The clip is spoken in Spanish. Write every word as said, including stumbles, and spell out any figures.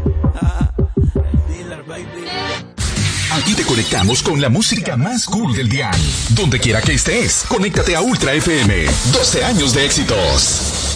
Aquí te conectamos con la música más cool del dial. Donde quiera que estés, conéctate a Ultra F M. doce años de éxitos.